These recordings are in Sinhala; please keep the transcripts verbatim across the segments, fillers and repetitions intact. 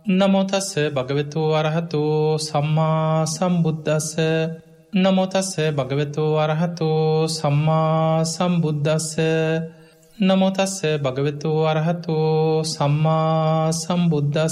නමෝ තස්ස භගවතු වරහතු සම්මා සම්බුද්දස්ස නමෝ තස්ස භගවතු වරහතු සම්මා සම්බුද්දස්ස නමෝ තස්ස භගවතු වරහතු සම්මා සම්බුද්දස්ස.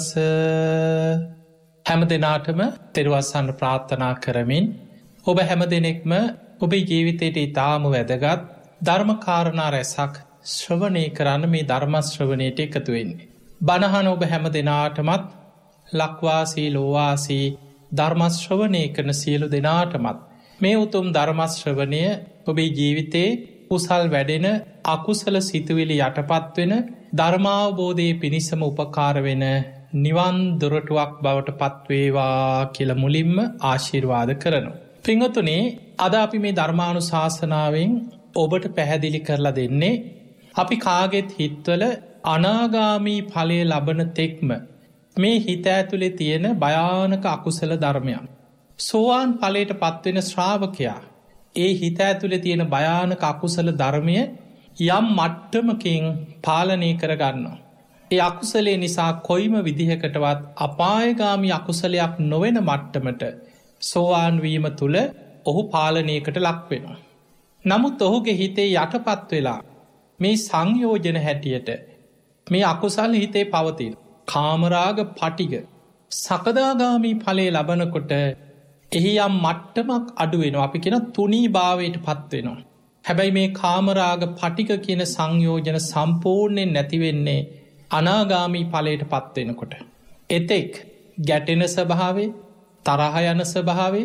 හැම දෙනාටම තෙරුවස්සන්න ප්‍රාර්ථනා කරමින් ඔබ හැම දෙනෙක්ම ඔබේ ජීවිතයට ඉතාම වැදගත් ධර්මකාරණා රැසක් ශ්‍රවණය කරන්න මේ ධර්මශ්‍රවණයට එකතු වෙන්නේ. බණහන ඔබ හැම දෙනාටමත් ලක්වාසී ලෝවාසී ධර්මශ්‍රවණය කරන සියලු දෙනාටමත් මේ උතුම් ධර්මශ්‍රවණය ඔබේ ජීවිතේ කුසල් වැඩෙන අකුසල සිතුවිලි යටපත් වෙන ධර්මාවබෝධය පිණිසම උපකාර වෙන නිවන් දොරටුවක් බවට පත්වේවා කියල මුලින්ම ආශිර්වාද කරනවා. පිංහතුනේ අද අපි මේ ධර්මානු ශාසනාවෙන් ඔබට පැහැදිලි කරලා දෙන්නේ අපි කාගෙත් හිත්වල අනාගාමී ඵලය ලබන තෙක්ම මේ හිත ඇතුලේ තියෙන භයානක අකුසල ධර්මයන්. සෝවාන් ඵලයට පත්වෙන ශ්‍රාවකයා ඒ හිත ඇතුලේ තියෙන භයානක අකුසල ධර්මය යම් මට්ටමකින් පාලනය කරගන්නවා. ඒ අකුසලේ නිසා කොයිම විදිහකටවත් අපායගාමී අකුසලයක් නොවෙන මට්ටමට සෝවාන් වීම තුළ ඔහු පාලනයකට ලක්වෙනවා. නමුත් ඔහුගේ හිතේ යටපත් වෙලා මේ සංයෝජන හැටියට මේ අකුසල් හිතේ පවතින කාමරාග පටිග සකදාගාමී ඵලය ලබනකොට එහි යම් මට්ටමක් අඩුවෙන අපි කෙන තුනී භාවයට පත්වෙනවා. හැබැයි මේ කාමරාග පටික කියන සංයෝජන සම්පූර්ණයෙන් නැතිවෙන්නේ අනාගාමී ඵලයට පත්වෙනකොට. එතෙක් ගැටෙන ස්වභාවේ තරහ යන ස්වභාවේ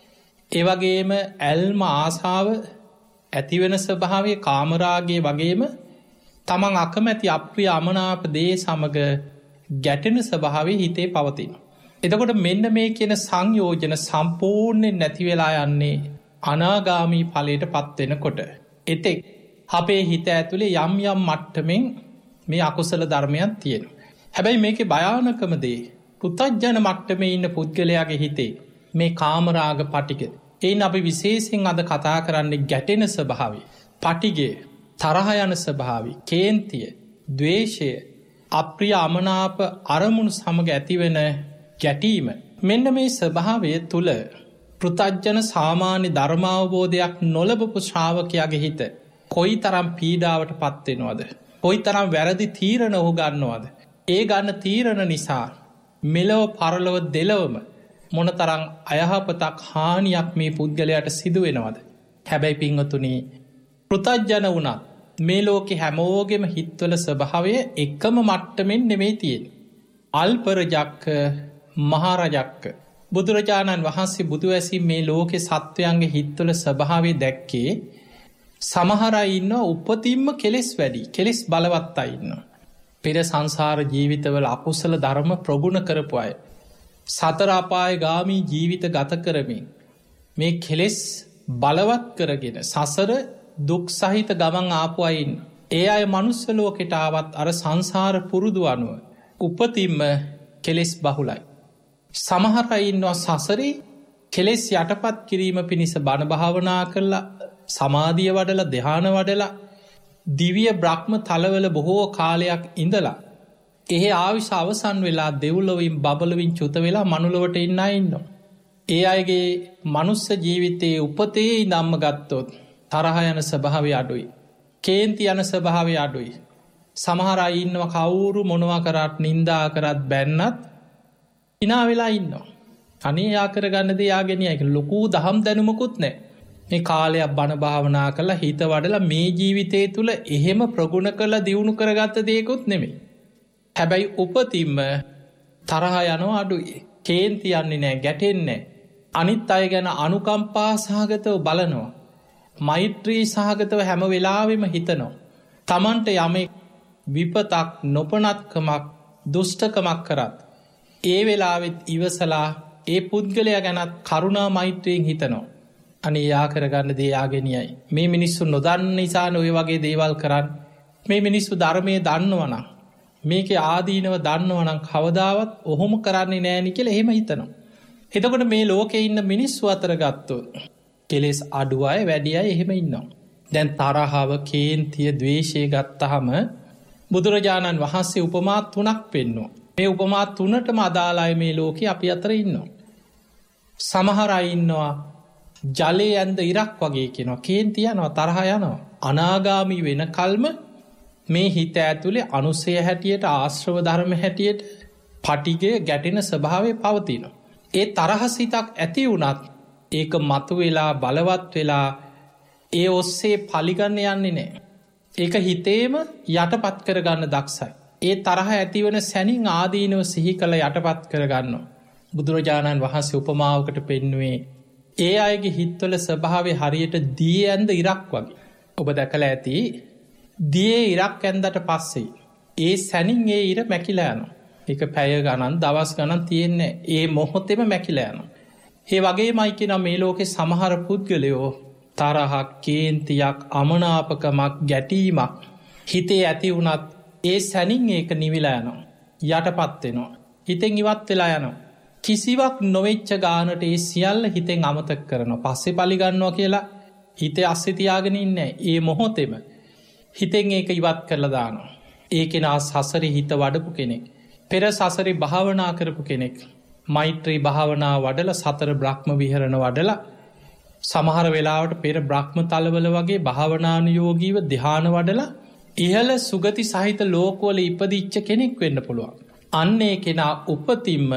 ඒවගේම ඇල්ම ආසාව ඇතිවෙන ස්වභාවේ කාමරාගේ වගේම තමන් අකමැති අප්‍රිය අමනාප දේ සමග ගැටෙන ස්වභාවේ හිතේ පවතින. එතකොට මෙන්න මේ කියන සංයෝජන සම්පූර්ණයෙන් නැතිවෙලා යන්නේ අනාගාමී ඵලයට පත්වෙනකොට. එතෙක් අපේ හිත ඇතුළේ යම් යම් මට්ටමෙන් මේ අකුසල ධර්මයක් තියෙන. හැබැයි මේක භයානකමදේ පෘතජ්ජන මට්ටමේ ඉන්න පුද්ගලයාගේ හිතේ මේ කාමරාග පටික එයින් අපි විශේෂෙන් අද කතා කරන්නේ ගැටෙන ස්වභාවය පටිගේ තරහ යන ස්වභාවි කේන්තිය දවේශය අප්‍රිය අමනාප අරමුණු සමඟ ඇතිවෙන ගැටීම මෙන්න මේ ස්වභාවය තුළ පෘතජ්ජන සාමාන්‍ය ධර්මාවබෝධයක් නොලබපු ශ්‍රාවකයාගේ හිත කොයි තරම් පීඩාවට පත්වෙනවාද කොයි තරම් වැරදි තීරණ ඔහු ගන්නවාද ඒ ගන්න තීරණ නිසා මෙලොව පරලොව දෙලවම මොනතරං අයහපතක් හානියක් මේ පුද්ගලයට සිදුවෙනවද. හැබැයි පිංහතුනී පෘතජ්ජන වුණත් මේ ලෝකෙ හැමෝගෙම හිත්වල ස්වභාවය එකම මට්ටමෙන් නෙමේ තියෙන්. අල්පරජක්ක මහරජක්ක බුදුරජාණන් වහන්සේ බුදු ඇසි මේ ලෝකෙ සත්වයන්ගේ හිත්වල ස්වභාවය දැක්කේ සමහරයින්න උපතින්ම කෙලෙස් වැඩි කෙලෙස් බලවත් අයින්න. පෙර සංසාර ජීවිතවල අකුසල ධර්ම ප්‍රගුණ කරපු අය. සතරාපාය ගාමී ජීවිත ගත කරමින් මේ කෙලෙස් බලවත් කරගෙන සසර දුක් සහිත ගමන් ආපු අයින් ඒ අය මනුස්සලෝකෙටාවත් අර සංසාර පුරුදු අනුව උපතින්ම කෙලෙස් බහුලයි. සමහරයින්වා සසරේ කෙලෙස් යටපත් කිරීම පිණිස බණභාවනා කරලා සමාධිය වඩල දෙහාන වඩලා දිවිය බ්‍රහ්ම තලවල බොහෝ කාලයක් ඉඳලා එහ ආවිශ අවසන් වෙලා දෙව්ලොවින් බබලවින් චුත වෙලා මනුලොවට ඉන්න ඉන්න. ඒ අයගේ මනුස්ස ජීවිතයේ උපතේ ඉදම්ම ගත්තොත් තරහ යන ස්වභාවය අඩුයි. කේන්ති යන ස්වභාවය අඩුයි. සමහරයි ඉන්නව කවුරු මොනවා කරත් නින්දා කරත් බැන්නත් ඉනා වෙලා ඉන්න. අනේ යා කරගන්න දේ යාගෙනයක ලොකූ දහම් දැනුමකුත් නෑ. මේ කාලයක් බණ භාවනා කළ හිත වඩලා මේ ජීවිතය තුළ එහෙම ප්‍රගුණ කරලා දියුණු කරගත්ත දෙයකුත් නෙමේ. හැබැයි උපතින්ම තරහ යනවා අඩුයි. කේන්ති යන්නේ නෑ ගැටෙන්නේ. අනිත් අය ගැන අනුකම්පා සහගතව බලනවා. මෛත්‍රී සහගතව හැම වෙලාවෙම හිතනවා. තමන්ට යමෙක් විපතක් නොපනත්කමක් දුෂ්ටකමක් කරත්. ඒ වෙලාවෙත් ඉවසලා ඒ පුද්ගලය ගැනත් කරුණා මෛත්‍රයෙන් හිතනවා. අනේ යා කරගන්න දේයාගෙනයයි. මේ මිනිස්සු නොදන්න නිසාන ඔය වගේ දේවල් කරන්න. මේ මිනිස්සු ධර්මය දන්නවනම්. මේක ආදීනව දන්නවනම් කවදාවත් ඔහොම කරන්නේ නෑනි කියල එහෙම හිතනවා. එතකොට මේ ලෝකෙ ඉන්න මිනිස්සු අතර ගත්තු. කෙලෙස් අඩුවය වැඩිය එහෙම ඉන්නවා. දැන් තරහාව කේන්තිය දවේශය ගත්තහම බුදුරජාණන් වහන්සේ උපමාත් තුනක් පෙන්නවා. මේ උපමා තුනටම අදාළයි මේ ලෝකෙ අපි අතර ඉන්නවා. සමහර අය ඉන්නවා ජලයේ ඇඳ ඉරක් වගේ කියනවා. කේන්ති යනවා, තරහ යනවා. අනාගාමී වෙන කල්ම මේ හිත ඇතුලේ අනුසය හැටියට, ආශ්‍රව ධර්ම හැටියට පටිගය ගැටෙන ස්වභාවය පවතිනවා. ඒ තරහසිතක් ඇති වුණත් ඒක මතු වෙලා බලවත් වෙලා ඒ ඔස්සේ පලිගන්න යන්නේ නෑ. ඒක හිතේම යටපත් කරගන්න දක්ෂයි. ඒ තරහ ඇතිවන සැනින් ආදීනව සිහි කළ යටපත් කරගන්නවා. බුදුරජාණන් වහන්සේ උපමාවකට පෙන්නුවේ ඒ අයගේ හිත්වල ස්වභාවය හරියට දී ඇන්ද ඉරක් වගේ. ඔබ දැකල ඇති දියේ ඉරක් ඇන්දට පස්සේ ඒ සැනින් ඒ ඉර මැකිලා යනවා. එක පැය ගණන් දවස් ගණන් තියෙන්නේ ඒ මොහොතෙම මැකිලා යනවා. ඒ වගේ මයිකින මේ ලෝකෙ සමහර පුද්ගලයෝ තරහක්, කේන්තියක්, අමනාපකමක්, ගැටීමක් හිතේ ඇති වුණත් ඒ සැනින් ඒක නිවිලා යනවා. යටපත් වෙනවා. හිතෙන් ඉවත් වෙලා යනවා. කිසිවක් නොවෙච්ච ගානට ඒ සියල්ල හිතෙන් අමතක කරනවා. පස්සේ පලිගන්නවා කියලා හිතේ අස්සිතියාගෙන ඉන්නේ. ඒ මොහොතෙම හිතෙන් ඒක ඉවත් කරලා දානවා. ඒ කෙනා සසරි හිත වඩපු කෙනෙක්. පෙර සසරි භාවනා කරපු කෙනෙක්. මෛත්‍රී භාවනා වඩල සතර බ්‍රහ්ම විහරණ වඩලා සමහර වෙලාවට පෙර බ්‍රහ්ම තලවල වගේ භාවනානුයෝගීව ධ්‍යාන වඩලා ඉහළ සුගති සහිත ලෝකවල ඉපදිච්ච කෙනෙක් වෙන්න පුළුවන්. අන්නේ කෙනා උපතින්ම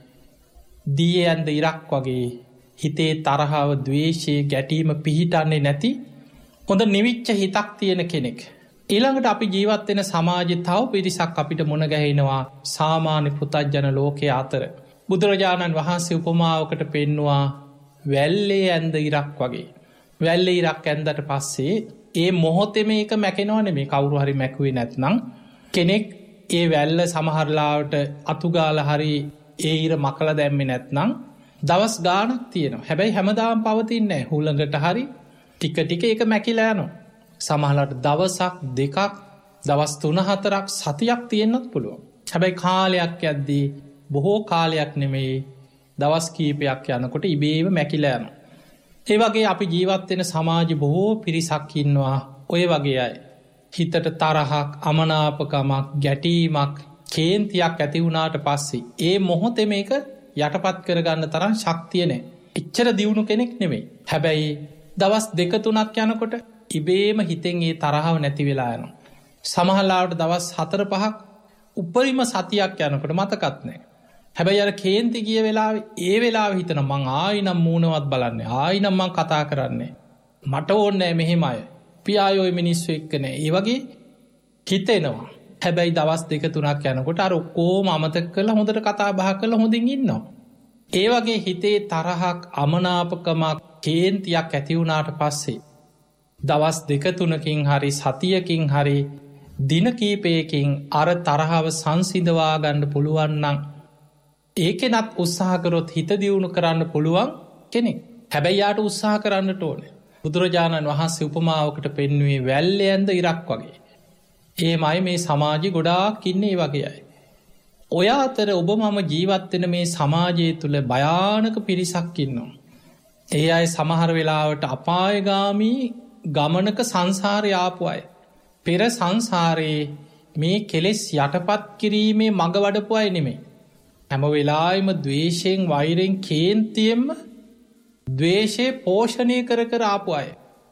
දී ඇන්ද ඉරක් වගේ හිතේ තරහාව, ද්වේෂය, ගැටීම පිහිටන්නේ නැති හොඳ නිවිච්ච හිතක් තියෙන කෙනෙක්. ඊළඟට අපි ජීවත්වෙන සමාජය තව පිරිසක් අපිට මුණගැහෙනවා සාමාන්‍ය පෘථග්ජන ලෝකයේ අතර. බුදුරජාණන් වහන්සේ උපමාවකට පෙන්නවා වැල්ලේ ඇන්ද ඉරක් වගේ. වැල්ලේ ඉරක් ඇන්දට පස්සේ ඒ මොහොතෙම ඒක මැකෙනවන මේ කවුරු හරි මැකුවේ නැත්නම් කෙනෙක් ඒ වැල්ල සමහරලාවට අතුගාල හරි ඒ ඉර මකල දැම්මෙ නැත්නම් දවස් ගානක් තියෙනවා. හැබැයි හැමදාම් පවතින්නේ හුළඟට හරි ටික ටික ඒක මැකිලා යනවා. සමහරලාට දවසක් දෙකක් දවස් තුන හතරක් සතියක් තියෙන්නත් පුළුවන්. හැබැයි කාලයක් යද්දී බොහෝ කාලයක් නෙමෙයි දවස් කීපයක් යනකොට ඉබේම මැකිලා යනවා. ඒ වගේ අපි ජීවත්වෙන සමාජ බොහෝ පිරිසක් ඉන්නවා ඔය වගේ අය. හිතට තරහක්, අමනාපකමක්, ගැටීමක්, කේන්තියක් ඇති වුණාට පස්සේ ඒ මොහොතේ මේක යටපත් කරගන්න තරම් ශක්තිය නැහැ. එච්චර දියුණු කෙනෙක් නෙමෙයි. හැබැයි දවස් දෙක තුනක් යනකොට ඉබේම හිතෙන් ඒ තරහව නැති වෙලා යනවා. සමහරලාවට දවස් හතර පහක් උපරිම සතියක් යනකොට මතකත් නැහැ. හැබැයි අර කේන්ති ගිය වෙලාවේ ඒ වෙලාව හිතන මං ආයිනම් මූණවත් බලන්නේ, ආයිනම් මං කතා කරන්නේ, මට ඕනේ මෙහෙම අය, පියායෝයි මිනිස්සු එක්ක නෑ, ඒ වගේ හිතෙනවා. හැබැයි දවස් දෙක තුනක් යනකොට අර ඔක්කොම අමතක කරලා හොඳට කතා බහ කරලා හොඳින් ඉන්නවා. ඒ වගේ හිතේ තරහක්, අමනාපකමක්, කේන්තියක් ඇති වුණාට පස්සේ දවස් දෙක තුනකින් හරි සතියකින් හරි දින කීපයකින් අර තරහව සංසිඳවා ගන්න පුළුවන් නම් ඒකෙනත් උත්සාහ කරොත් හිත දියුණු කරන්න පුළුවන් කෙනෙක්. හැබැයි යාට උත්සාහ කරන්නට ඕනේ. බුදුරජාණන් වහන්සේ උපමාවකට පෙන්වුවේ වැල්ලේ ඇඳ ඉරක් වගේ. ඒමයි මේ සමාජය ගොඩාක් ඉන්නේ ඒ වගේ අය. ඔය අතර ඔබ මම ජීවත් වෙන මේ සමාජය තුල භයානක පිරිසක් ඉන්නවා. ඒ අය සමහර වෙලාවට අපායගාමී ගමනක සංසාරේ ආපු අය. පෙර සංසාරේ මේ කෙලෙස් යටපත් කිරීමේ මඟ වඩපු අය නෙමෙයි. හැම වෙලාවෙම ද්වේෂයෙන්, වෛරයෙන්, කේන්තියෙන්ම ද්වේෂය පෝෂණය කර කර ආපු අය.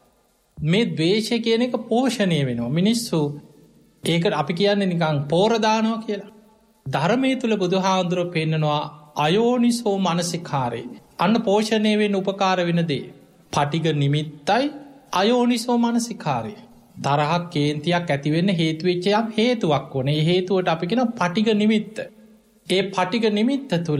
මේ ද්වේෂය කියන එක පෝෂණය වෙනවා. මිනිස්සු ඒකට අපි කියන්නේ නිකන් පෝර දානවා කියලා. ධර්මයේ තුල බුදුහාඳුරෝ පෙන්නනවා අයෝනිසෝ මනසිකාරේ. අන්න පෝෂණය වෙන්න උපකාර වෙන දේ. පටිඝ නිමිත්තයි අයෝනිසෝ මනසිකාරේ. තරහක්, කේන්තියක් ඇති වෙන්න හේතු වෙච්ච යම් හේතුවක් ඕනේ. ඒ හේතුවට අපි කියන පටිඝ නිමිත්ත. ඒ පටිඝ නිමිත්ත තුල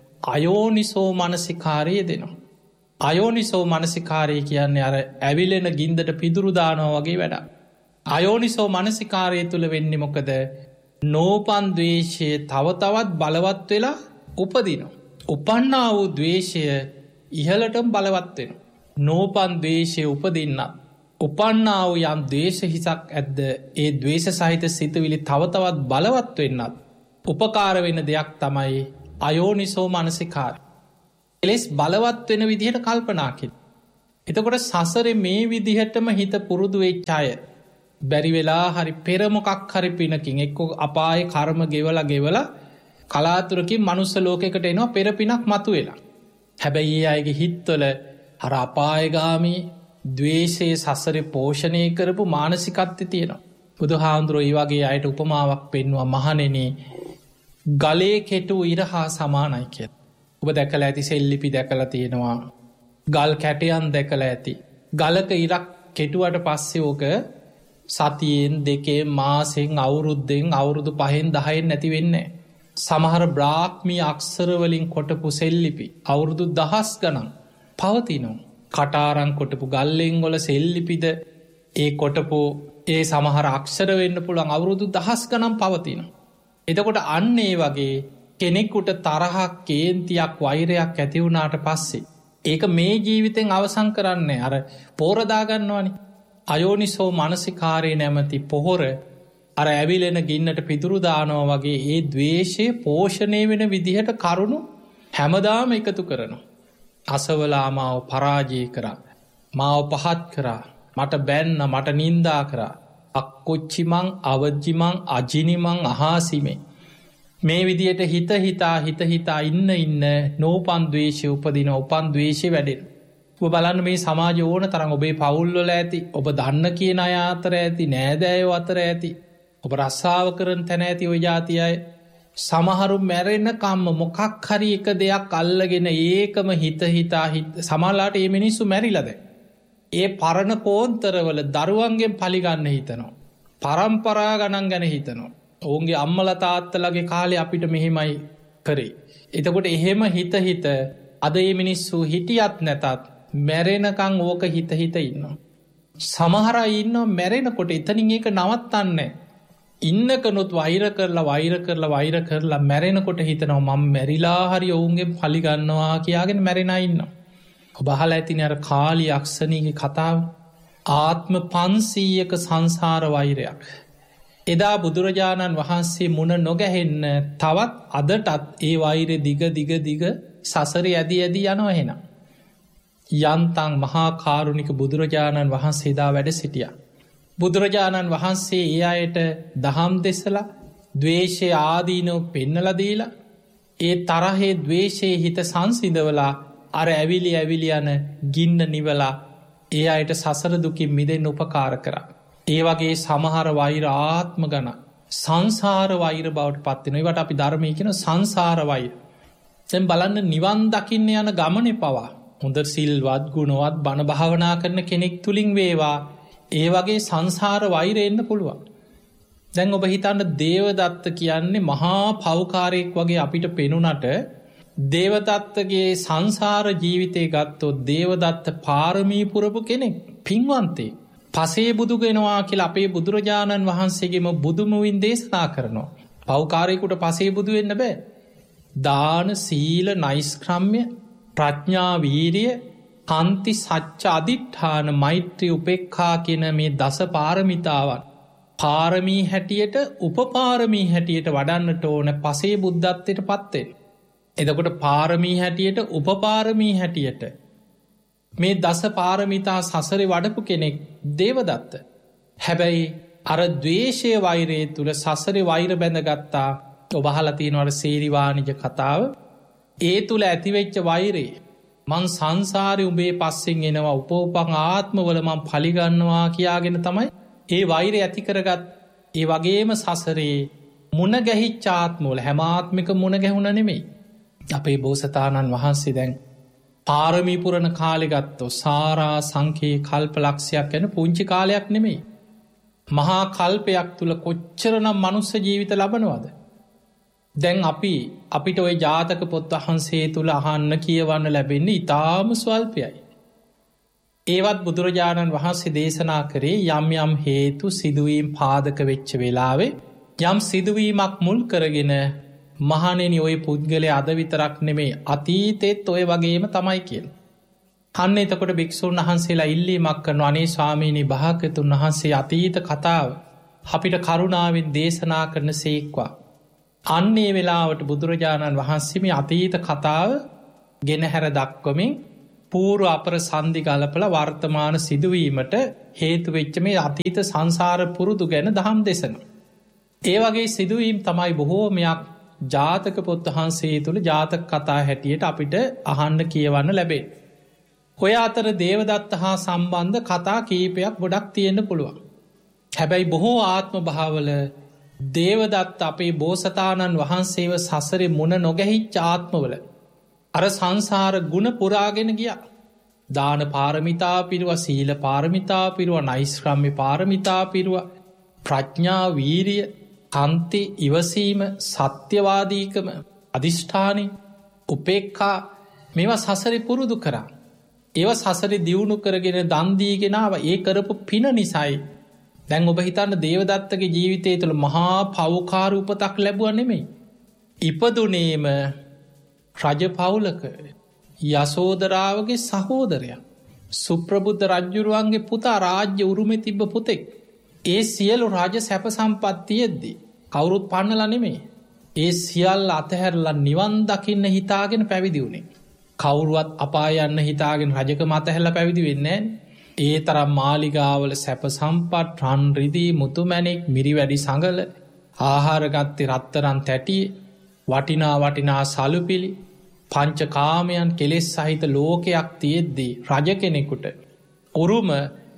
අයෝනිසෝ මනසිකාරය දෙනවා. අයෝනිසෝ මනසිකාරය කියන්නේ අර ඇවිලෙන ගින්දට පිදුරු දානවා වගේ වැඩක්. අයෝනිසෝ මනසිකාරය තුල වෙන්නේ මොකද? නෝපන් ද්වේෂය තව තවත් බලවත් වෙලා උපදිනවා. උපන්නා වූ ද්වේෂය ඉහළටම බලවත් වෙනවා. නෝපන් ද්වේෂය උපදින්න උපන්නා වූ යම් ද්වේෂ හිසක් ඇද්ද ඒ ද්වේෂ සහිත සිතුවිලි තව තවත් බලවත් වෙන්නත් උපකාර වෙන දෙයක් තමයි අයෝනිසෝ මනසිකාරය. කෙලෙස් බලවත් වෙන විදිහට කල්පනා කිරීම. එතකොට සසරේ මේ විදිහටම හිත පුරුදු වෙච්ච අය බැරි වෙලා හරි පෙර මොකක් හරි පිනකින් එක්ක අපායේ කර්ම ගෙවලා ගෙවලා කලාතුරකින් මනුස්ස ලෝකෙකට එනවා පෙර පිනක් මතු වෙලා. හැබැයි ඒ අයගේ හිත්වල අර අපායගාමී ද්වේෂයේ සසරේ පෝෂණය කරපු මානසිකත්වය තියෙනවා. බුදුහාමුදුරුවෝ ඒ වගේ අයට උපමාවක් පෙන්වුවා මහණෙනි ගලේ කෙටු ඉර හා සමානයි කියලා. ඔබ දැකලා ඇති සෙල්ලිපි දැකලා තියෙනවා. ගල් කැටයන් දැකලා ඇති. ගලක ඉරක් කෙටුවට පස්සේ ඕක සතියෙන් දෙකේ මාසෙන් අවුරුද්දෙන් අවුරුදු පහෙන් දහයෙන් නැති වෙන්නේ. සමහර බ්‍රාහ්මී අක්ෂරවලින් කොටපු සෙල්ලිපි අවුරුදු දහස් ගණන් පවතිනවා. කටාරං කොටපු ගල්ලෙන් වල සෙල්ලිපිද ඒ කොටපු ඒ සමහර අක්ෂර වෙන්න පුළුවන් අවුරුදු දහස් ගණන් පවතින. එතකොට අන්න ඒ වගේ කෙනෙකුට තරහක් කේන්තියක් වෛරයක් ඇතිවුණාට පස්සේ ඒක මේ ජීවිතෙන් අවසං කරන්නේ අර පෝරදාගන්නවනි අයෝනිසෝ මනසිකාරය නැමති පොහොර අර ඇවිලෙන ගින්නට පිදුරුදානෝ වගේ ඒ දවේශය පෝෂණය වෙන විදිහට කරුණු හැමදාම එකතු කරනවා. අසවලා මාව පරාජය කරා මාව පහත් කරා මට බැන්න මට නින්දා කරා අක්කොච්චිමං අවජ්ජිමං අජිනිමං අහාසිමේ මේ විදියට හිත හිතා හිත හිතා ඉන්න ඉන්න නෝපන් දවේශය උපදින උපන් දවේශය වැඩෙන. ඔබ බලන්න මේ සමාජ ඕන තරම් ඔබේ පවුල්වල ඇති ඔබ දන්න කියන අය අතර ඇති නෑදෑයෝ අතර ඇති ඔබ රස්සාාව කරන තැන ඇති ඔය ජාතියයි සමහරු මැරෙන කම්ම මොකක් හරි එක දෙයක් අල්ලගෙන ඒකම හිත හිතා හිත සමලාට ඒ මිනිස්සු මැරිලද. ඒ පරණ කෝන්තරවල දරුවන්ගෙන් පලිගන්න හිතනවා. පරම්පරා ගණන් ගැන හිතනවා. ඔවුන්ගේ අම්මල තාත්තලගේ කාලේ අපිට මෙහෙමයි කරේ. එතකොට එහෙම හිත හිත අද ඒ මිනිස්සු හිටියත් නැතත් මැරෙනකං ඕක හිත හිත ඉන්නවා. සමහර ඉන්න මැරෙනකොට එතනින් ඒක නවත්තන්න. ඉන්නකනොත් වෛර කරලා වෛර කරලා වෛර කරලා මැරෙනකොට හිතනවා මං මැරිලා හරි ඔවුන්ගේ පලිගන්නවා කියාගෙන මැරෙන ඉන්න. ඔබහල ඇතින අර කාලි අක්ෂණීගේ කතාව ආත්ම පන්සීයක සංසාර වෛරයක්. එදා බුදුරජාණන් වහන්සේ මුණ නොගැහෙන්න තවත් අදටත් ඒ වෛර දිග දිග දිග සසර ඇදී ඇදී යනවා හෙන. යන්තන් මහා කාරුණික බුදුරජාණන් වහන්සේ දා වැඩ සිටිය. බුදුරජාණන් වහන්සේ ඒ අයට දහම් දෙසලා දවේශය ආදීනෝ පෙන්නලදීලා ඒ තරහේ දවේශයේ හිත සංසිදවලා අර ඇවිලි ඇවිලි යන ගින්න නිවලා ඒ අයට සසර දුකින් මිදෙන් උපකාර කරා. ඒ වගේ සමහර වෛර ආත්ම ගන සංසාර වෛර බවට පත්වෙන වට අපි ධර්මය කියෙන සංසාර වෛර. තැන් බලන්න නිවන් දකින්න යන ගමනය පවා හොඳ සිල්වත් ගුණවත් බණ භාවනා කරන කෙනෙක් තුළින් වේවා ඒ වගේ සංසාර වෛර එන්න පුළුවන්. දැන් ඔබ හිතන්න දේවදත්ත කියන්නේ මහා පවකාරයෙක් වගේ අපිට පෙනුනට දේවදත්තගේ සංසාර ජීවිතය ගත්තෝ දේවදත්ත පාරමීපුරපු කෙනෙක් පින්වන්තේ පසේ බුදුගෙනවා කියලා අපේ බුදුරජාණන් වහන්සේගේම බුදුමුවින් දේශනා කරනවා. පවකාරයකුට පසේ බුදු වෙන්න බෑ. දාන සීල නයිස්ක්‍රම්ය ප්‍රඥා වීරිය කන්ති සච්ච අධිට්ඨාන මෛත්‍රී උපෙක්ඛා කියන මේ දස පාරමිතාවන් පාරමී හැටියට උපපාරමී හැටියට වඩන්නට ඕන පසේ බුද්ධත්වයට පත්වෙන්. එදකොට පාරමී හැටියට උපපාරමී හැටියට මේ දස පාරමිතා සසරෙ වඩපු කෙනෙක් දේවදත්ත. හැබැයි අර දවේශය වෛරයේ තුළ සසරෙ වෛර බැඳගත්තා ඔබහලතියනවට සේරිවානිජ කතාව ඒ තුළ ඇතිවෙච්ච වෛරේ මං සංසාරය උබේ පස්සෙන් එනවා උපෝපං ආත්මවල මං පලිගන්නවා කියාගෙන තමයි ඒ වෛරය ඇතිකරගත්. ඒ වගේම සසරේ මුණ ගැහිච්චාත්මෝල හැමාත්මික මුණ ගැහුණ නෙමෙයි. අපේ බෝසතාණන් වහන්සේ දැන් පාරමීපුරණ කාලෙගත්තෝ සාරා සංකයේ කල්ප ලක්ෂයක් ගැන පුංචි කාලයක් නෙමෙයි. මහා කල්පයක් තුළ කොච්චරනම් මනුස්ස ජීවිත ලබනවද. දැන් අපි අපිට ඔය ජාතක පොත් වහන්සේ තුළ අහන්න කියවන්න ලැබෙන්නේ ඉතාම ස්වල්පයයි. ඒවත් බුදුරජාණන් වහන්සේ දේශනා කරේ යම් යම් හේතු සිදුවීම් පාදක වෙච්ච වෙලාවේ යම් සිදුවීමක් මුල් කරගෙන මහනෙන ඔය පුද්ගලය අද විතරක් නෙමේ අතීතෙත් ඔය වගේම තමයි කියල්. කන්න එතකොට භික්‍ෂූන් වහන්සේලා ඉල්ලීමක් කරන අනේ ස්වාමීණී භාගතුන් වහන්සේ අතීත කතාව අපිට කරුණාවෙන් දේශනා කරන සේක්වා. අන්නේ වෙලාවට බුදුරජාණන් වහන්සේම අතීත කතාව ගෙනහැර දක්වමින් පූරු අපර සන්ධි ගලපල වර්තමාන සිදුවීමට හේතු වෙච්ච මේ අතීත සංසාර පුරුදු ගැන දහම් දෙසන. ඒ වගේ සිදුවීම් තමයි බොහෝමයක් ජාතක පොත් වහන්සේ තුළ ජාතක කතා හැටියට අපිට අහන්න කියවන්න ලැබේ. ඔය අතර දේවදත්ත හා සම්බන්ධ කතා කීපයක් ගොඩක් තියෙන්න පුළුවන්. හැබැයි බොහෝ ආත්ම භාවල දේවදත්ත අපේ බෝසතාණන් වහන්සේව සසරේ මුණ නොගැහිච්ච ආත්මවල අර සංසාර ගුණ පුරාගෙන ගියා. දාන පාරමිතා පිරුව, සීල පාරමිතා පිරුව, නෛෂ්ක්‍රම්‍ය පාරමිතා පිරුව, ප්‍රඥා වීරිය, කන්ති ඉවසීම, සත්‍යවාදීකම, අධිෂ්ඨානය, උපේක්ඛා මේවා සසරේ පුරුදු කරා. ඒවා සසරේ දියුණු කරගෙන දන් දීගෙනාව. ඒ කරපු පින නිසයි දැන් ඔබ හිතන්න දේවදත්තගේ ජීවිතය තුළ මහා පව්කාර උපතක් ලැබුවා නෙමෙයි. ඉපදුනේම රජ පවුලක යසෝදරාවගේ සහෝදරයා, සුප්‍රබුද්ධ රජ්ජුරුවන්ගේ පුතා, රාජ්‍ය උරුමෙ තිබ්බ පුතෙක්. ඒ සියලු රාජ සැප සම්පත්තියෙද්දී කවුරුත් පන්නලා නෙමෙයි. ඒ සියල්ල අතහැරලා නිවන් දකින්න හිතාගෙන පැවිදි වුණේ. කවුරුවත් අපාය යන්න හිතාගෙන රජකම අතහැරලා පැවිදි වෙන්නේ නැහැ. ඒ තරම් මාලිගාවල සැප සම්පත්, රන් රිදී, මුතුමැණික්, මිරිවැඩි සඟල, ආහාර ගත්තේ රත්තරන් තැටිය, වටිනා වටිනා සලුපිලි, පංචකාමයන් කෙලෙස් සහිත ලෝකයක් තියෙද්දී රජ කෙනෙකුට උරුම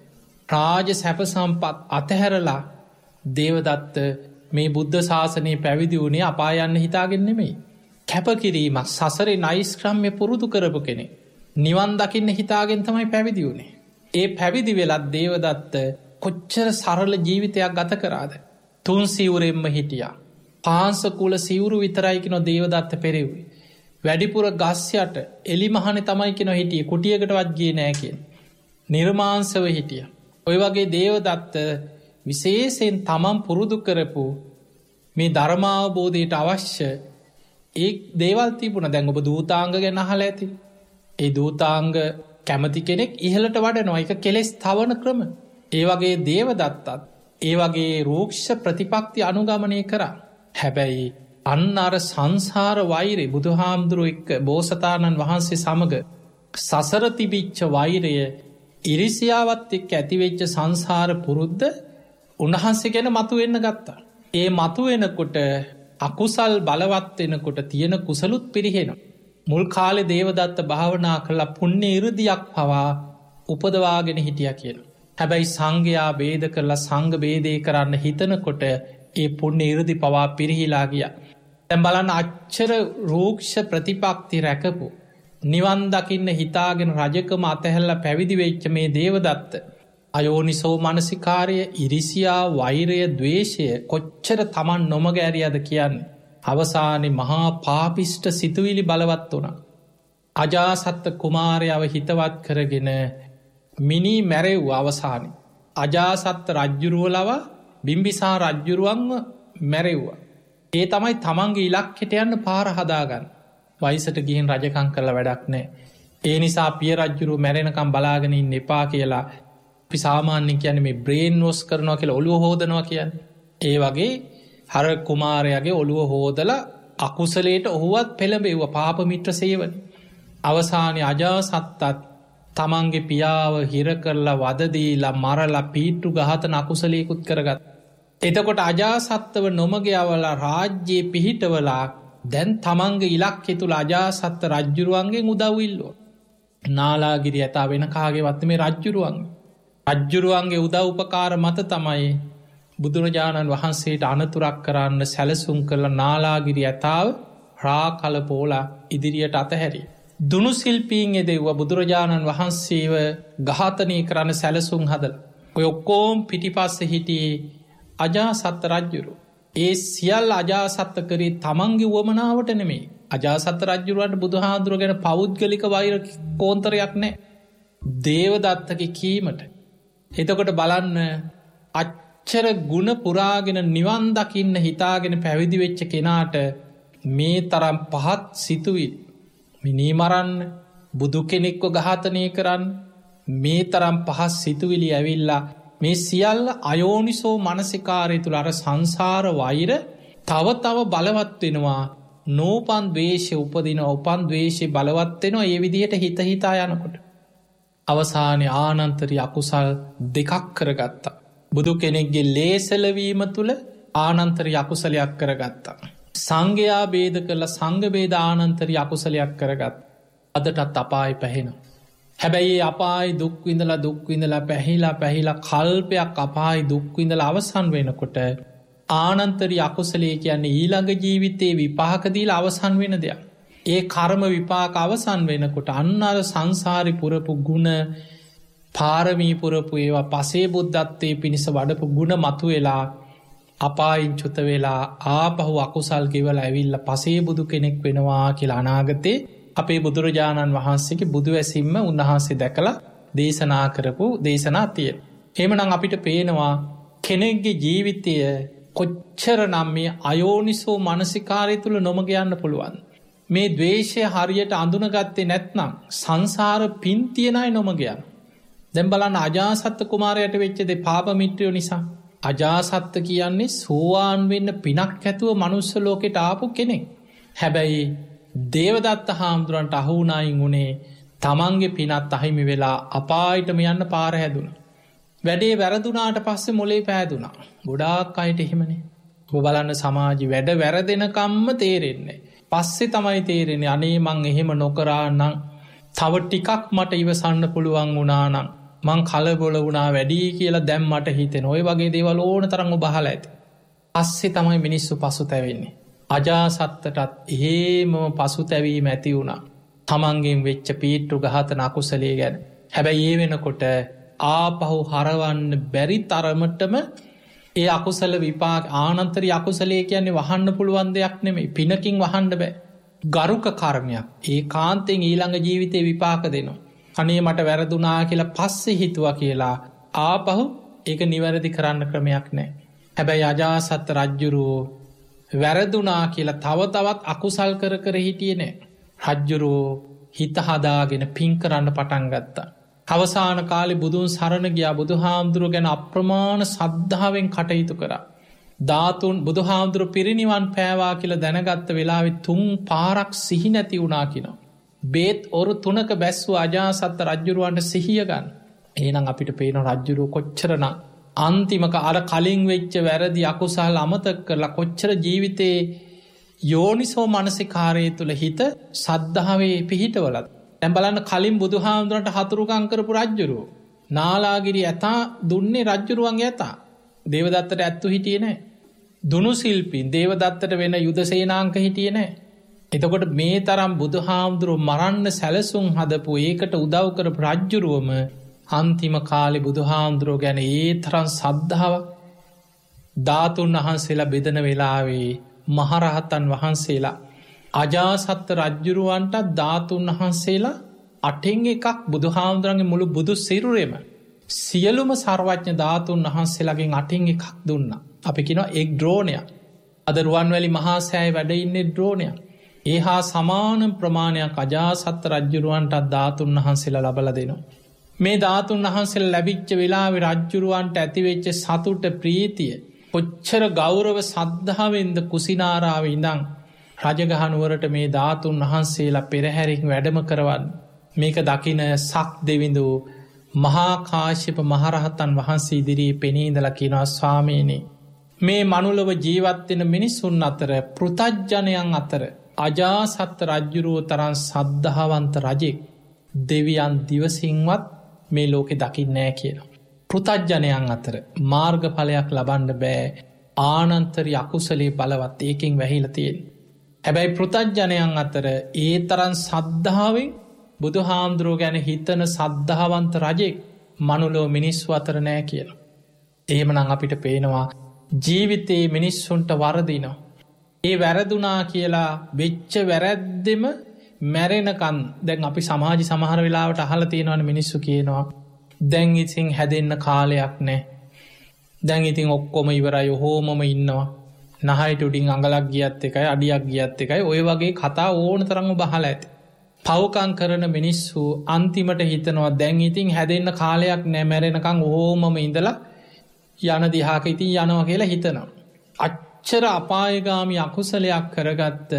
රාජ සැප සම්පත් අතහැරලා දේවදත්ත මේ බුද්ධ ශාසනය පැවිදි වුණේ අපාය යන්න හිතාගෙන නෙමෙයි. කැපකිරීමක්, සසරේ නෛෂ්ක්‍රම්‍ය පුරුදු කරපු කෙනෙක්. නිවන් දකින්න හිතාගෙන තමයි පැවිදි වුණේ. ඒ පැවිදි වෙලත් දේවදත්ත කොච්චර සරල ජීවිතයක් ගත කරාද. තුන් සිවුරෙන්ම හිටියා. පාංශ කුල සිවුරු විතරයි කිනෝ දේවදත්ත පෙරෙව්වේ. වැඩිපුර ගස් යට එලිමහනේ තමයි කිනෝ හිටියේ. කුටියකටවත් ගියේ නෑ කියන. නිර්මාංශව හිටියා. ඔය වගේ දේවදත්ත විශේෂයෙන් තමන් පුරුදු කරපු මේ ධර්මාවබෝධයට අවශ්‍ය ඒ දේවල් තිබුණ. දැන් ඔබ දූතාංග ගැන අහලා ඇති. ඒ දූතාංග කැමති කෙනෙක් ඉහළට වඩනවා. එක කෙලෙස් තවන ක්‍රම. ඒ වගේ දේවදත්තත් ඒ වගේ රූක්ෂ ප්‍රතිපක්ති අනුගමනය කරා. හැබැයි අන්න අර සංසාර වෛරය බුදුහාමුදුරුවෝ එක්ක බෝසතාණන් වහන්සේ සමග සසර තිබිච්ච වෛරය, ඉරිසියාවත් එක්ක ඇතිවෙච්ච සංසාර පුරුද්ද උන්වහන්සේ ගැන මතුවෙන්න ගත්තා. ඒ මතුවෙනකොට අකුසල් බලවත් වෙනකොට තියෙන කුසලුත් පිරිහෙනවා. මුල් කාලේ දේවදත්ත භාවනා කළා පුණ්‍ය ඉරදියක් පවා උපදවාගෙන හිටියා කියලා. හැබැයි සංඝයා ભેද කරලා සංඝ ભેදේ කරන්න හිතනකොට ඒ පුණ්‍ය ඉරදි පවා පිරිහිලා ගියා. දැන් බලන්න අච්චර රූක්ෂ ප්‍රතිපක්ති රැකපු, නිවන් දකින්න හිතාගෙන රජකම අතහැරලා පැවිදි වෙච්ච මේ දේවදත්ත අයෝනිසෝ මනසිකාරය, ඉරිසියා, වෛරය, ද්වේෂය කොච්චර තමන් නොමග ඇරියද කියන්නේ. අවසානයේ මහා පාපිෂ්ට සිතුවිලි බලවත් වුණා. අජාසත්ත කුමාරයාව හිතවත් කරගෙන මිනි මැරෙව්. අවසානයේ අජාසත්ත රජ්ජුරුවලව බිම්බිසාර රජ්ජුරුවන්ව මැරෙව්වා. ඒ තමයි තමන්ගේ ඉලක්කයට යන්න පාර හදාගන්න. වයසට ගිහින් රජකම් කරලා වැඩක් නැහැ. ඒ නිසා පිය රජ්ජුරුව මැරෙනකම් බලාගෙන ඉන්න එපා කියලා අපි සාමාන්‍යයෙන් කියන්නේ මේ බ්‍රේන් වොෂ් කරනවා කියලා, ඔළුව හොදනවා කියන්නේ. ඒ වගේ හර කුමාරයාගේ ඔළුව හොදලා අකුසලයට ඔහුවත් පෙළඹෙව්වා. පාප මිත්‍ර සේවන. අවසානයේ අජාසත්තත් තමන්ගේ පියාව හිර කරලා වද දීලා මරලා පීට්ටු ඝාතන අකුසලයකුත් කරගත්. එතකොට අජාසත්තව නොමග යවලා රාජ්‍යයේ පිහිටවලා දැන් තමන්ගේ ඉලක්කය තුල අජාසත්ත රජ්ජුරුවන්ගෙන් උදව් ඉල්ලුවා. නාලාගිරි ඇතා වෙන කාගේවත් මේ රජ්ජුරුවන්ගේ රජ්ජුරුවන්ගේ උදව් උපකාර මත තමයි බුදුරජාණන් වහන්සේට අනතුරක් කරන්න සැලසුම් කරලා නාලාගිරි ඇතාව රා කලපෝලා ඉදිරියට අතහැරි. දුනු ශිල්පීන් යෙදෙව්වා බුදුරජාණන් වහන්සේව ඝාතනය කරන්න සැලසුම් හදලා. ඔය ඔක්කොම පිටිපස්සේ හිටියේ අජාසත්ත රජ්ජුරුව. ඒ සියල්ල අජාසත්ත කරේ තමන්ගේ වුවමනාවට නෙමෙයි. අජාසත්ත රජ්ජුරුවන්ට බුදුහාඳුර ගැන පෞද්ගලික වෛර කෝන්තරයක් නැහැ. දේවදත්තගේ කීමට. එතකොට බලන්න අච්චර ගුණ පුරාගෙන නිවන් දකින්න හිතාගෙන පැවිදි වෙච්ච කෙනාට මේ තරම් පහත් සිතුවිලි, මිනී මරන්න, බුදු කෙනෙක්ව ඝාතනය කරන්න, මේ තරම් පහත් සිතුවිලි ඇවිල්ලා මේ සියල්ල අයෝනිසෝ මනසිකාරය තුළ අර සංසාර වෛර තව තව බලවත් වෙනවා. නෝපන් ද්වේෂය උපදින, උපන් ද්වේෂය බලවත් වෙනවා. ඒ විදිහට හිත හිතා යනකොට අවසානයේ ආනන්තරී අකුසල් දෙකක් කරගත්තා. බුදු කෙනෙක්ගේ ලේසලවීම තුළ ආනන්තරී අකුසලයක් කරගත්තා. සංඝයා බේද කරලා සංඝ බේද ආනන්තරී අකුසලයක් කරගත් අදටත් අපායි පැහෙනවා. හැබැයි අපායි දුක්විඳලා දුක්විඳලා පැහිලා පැහිලා කල්පයක් අපායි දුක්විඳලා අවසන් වෙනකොට ආනන්තරී අකුසලේ කියන්නේ ඊළඟ ජීවිතයේ විපාකදීලා අවසන් වෙන දෙයක්. ඒ කර්ම විපාක අවසන් වෙනකොට අන්න අර සංසාරි පුරපු ගුණ පාරමී පුරපු ඒවා පසේ බුද්ධත්වයේ පිණිස වඩපු ගුණ මතු වෙලා අපායින් චුත වෙලා ආපහු අකුසල් ගෙවල ඇවිල්ල පසේ බුදු කෙනෙක් වෙනවා කියලා අනාගතේ අපේ බුදුරජාණන් වහන්සේගේ බුදු ඇසිම්ම උන්වහන්සේ දැකලා දේශනා කරපු දේශනා තියෙන. එහෙමනම් අපිට පේනවා කෙනෙක්ගේ ජීවිතය කොච්චර නම් මේ අයෝනිසෝ මනසිකාරය තුළ නොමග යන්න පුළුවන්. මේ ද්වේෂය හරියට අඳුනගත්තේ නැත්නම් සංසාර පින් තියෙනයි නොමග යන්න. දැන් බලන්න අජාසත්ත කුමාරයට වෙච්ච දේ පාප මිත්‍රයෝ නිසා. අජාසත්ත කියන්නේ සෝවාන් වෙන්න පිනක් ඇතුව මනුස්ස ලෝකෙට ආපු කෙනෙක්. හැබැයි දේවදත්ත හාමුදුරන්ට අහුනායින් වුණේ තමන්ගේ පිනත් අහිමි වෙලා අපායිටම යන්න පාර හැදුන. වැඩේ වැරදුනාට පස්සේ මොලේ පෑදුනා. ගොඩාක් අයට එහෙමනේ. ඔබ බලන්න සමාජි වැඩ වැරදෙනකම්ම තේරෙන්නේ. පස්සේ තමයි තේරෙන්නේ අනේ මං එහෙම නොකරා නම් තව ටිකක් මට ඉවසන්න පුළුවන් වුණා නම් මං කලබොල වුණා වැඩී කියලා දැම් මට හිතෙන ඔය වගේ දේවල් ඕන තරංග බහල ඇති. අස්සේ තමයි මිනිස්සු පසු තැවෙන්නේ. අජාසත්තටත් එහෙම පසු තැවීම ඇති වුණා. තමන්ගෙන් වෙච්ච පීට්ටු ගහතන අකුසලේ ගැන. හැබැයි ඒ වෙනකොට ආපහු හරවන්න බැරි තරමටම ඒ අකුසල විපාක ආනන්තරි අකුසලේ කියන්නේ වහන්න පුළුවන් දෙයක් නෙමෙයි. පිනකින් වහන්න බෑ. ගරුක කර්මයක්. ඒ කාන්තෙන් ඊළඟ ජීවිතේ විපාක දෙනවා. අනේ මට වැරදුනා කියලා පස්සේ හිතුවා කියලා ආපහු ඒක නිවැරදි කරන්න ක්‍රමයක් නෑ. හැබැයි අජාසත්ත රජ්ජුරුවෝ වැරදුනා කියලා තව තවත් අකුසල් කර කර හිටියේ නෑ. රජ්ජුරුවෝ හිත හදාගෙන පින් කරන්න පටන් ගත්තා. අවසාන කාලේ බුදුන් සරණ ගියා. බුදුහාමුදුරුවෝ ගැන අප්‍රමාණ සද්ධාවෙන් කටයුතු කරා. ධාතුන් බුදුහාමුදුරුව පිරිනිවන් පෑවා කියලා දැනගත්ත වෙලාවෙ තුන් පාරක් සිහි නැති වුණා කියනවා. බේත් ඔරු තුනක බැස්සු අජාසත්ත රජ්ජුරුවන්ට සිහිය ගන්න. එහෙනම් අපිට පේන රජ්ජුරුව කොච්චරනම් අන්තිමක අර කලින් වෙච්ච වැරදි අකුසල් අමතක කරලා කොච්චර ජීවිතේ යෝනිසෝ මනසිකාරය තුළ හිත සද්ධාවේ පිහිටවලත්. දැන් බලන්න කලින් බුදුහාමුදුරන්ට හතුරුකම් කරපු රජ්ජුරුව නාලාගිරි ඇතා දුන්නේ රජ්ජුරුවන්ගේ ඇතා. දේවදත්තට ඇත්තු හිටියේ නෑ. දුනු සිල්පින් දේවදත්තට වෙන යුද සේනාංක හිටියේ නෑ. එතකොට මේ තරම් බුදුහාමුදුරුව මරන්න සැලසුම් හදපු ඒකට උදව් කරපු රජ්ජුරුවම අන්තිම කාලේ බුදුහාමුදුරුව ගැන ඒ තරම් සද්ධාවක් ධාතුන් වහන්සේලා බෙදන වෙලාවේ මහරහතන් වහන්සේලා අජාසත්ත රජ්ජුරුවන්ට ධාතුන් වහන්සේලා අටෙන් එකක් බුදුහාමුදුරන්ගේ මුළු බුදු සිරුරෙම සියලුම සර්වඥ ධාතුන් වහන්සේලාගෙන් අටින් එකක් දුන්න. අපි කිනවා එක් ද්‍රෝණයක්. අද රුවන්වැලි මහා සෑය වැඩ ඉන්නේ ද්‍රෝණයක්. ඒ හා සමාන ප්‍රමාණයක් අජාසත්ත රජ්ජුරුවන්ට ධාතුන් වහන්සේලා ලබල දෙනවා. මේ ධාතුන් වහන්සේල ලැබිච්ච වෙලාවේ රජ්ජුරුවන්ට ඇතිවෙච්ච සතුට ප්‍රීතිය කොච්චර ගෞරව සද්ධාවෙන්ද කුසිනාරාව ඉඳං රජගහනුවරට මේ ධාතුන් වහන්සේලා පෙරහැරින් වැඩම කරවන්න. මේක දකින සක් දෙවිඳු මහාකාශ්‍යප මහරහතන් වහන්සේ ඉදිරී පෙනීදල කිනවා ස්වාමීනී මේ මනුලව ජීවත්වෙන මිනිස්සුන් අතර පෘතජ්ජනයන් අතර අජාසත්ත රජ්ජුරුව තරන් සද්ධාවන්ත රජෙක් දෙවියන් දිවසිංවත් මේ ලෝකෙ දකින්නෑ කියලා. පෘතජ්ජනයන් අතර මාර්ගඵලයක් ලබන්න බෑ ආනන්තරි අකුසලේ බලවත් ඒකින් වැහිල තියෙන. හැබැයි පෘතජ්ජනයන් අතර ඒ තරන් සද්ධාවෙන් බුදු හාමුදුරුව ගැන හිතන සද්ධාවන්ත රජෙක් මනුලෝ මිනිස්සු අතර නෑ කියලා. එහෙමනං අපිට පේනවා ජීවිතයේ මිනිස්සුන්ට වරදිනවා. ඒ වැරදුනා කියලා වෙච්ච වැරැද්දෙම මැරෙනකන් දැන් අපි සමාජි සමහර වෙලාවට අහල තියෙනවන මිනිස්සු කියනවා දැන් ඉතින් හැදෙන්න කාලයක් නෑ. දැන් ඉතින් ඔක්කොම ඉවරයි හෝමම ඉන්නවා. නහයට උඩින් අඟලක් ගියත් එකයි අඩියක් ගියත් එකයි ඔය වගේ කතා ඕන තරම බහල ඇති. පවකං කරන මිනිස්සු අන්තිමට හිතනවා දැන් ඉතින් හැදෙන්න කාලයක් නෑ මැරෙනකං ඕමම ඉඳලා යන දිහාක ඉතින් යනවා කියලා හිතනවා. අච්චර අපායගාමි අකුසලයක් කරගත්ත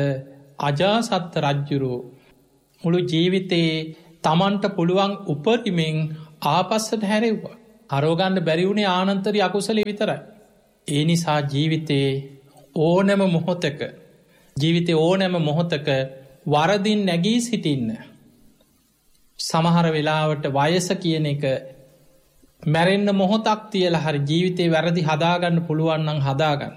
අජාසත්ත රජ්ජුරුව මුළු ජීවිතයේ තමන්ට පුළුවන් උපරිමෙන් ආපස්සට හැරෙව්වා. හරෝගන්න බැරිවුණේ ආනන්තරි අකුසලේ විතරයි. ඒ නිසා ජීවිතයේ ඕනෑම මොහොතක ජීවිතේ ඕනෑම මොහොතක වරදින් නැගී සිටින්න. සමහර වෙලාවට වයස කියන එක මැරෙන්න මොහොතක් තියලා හරි ජීවිතේ වැරදි හදාගන්න පුළුවන් නම් හදාගන්න.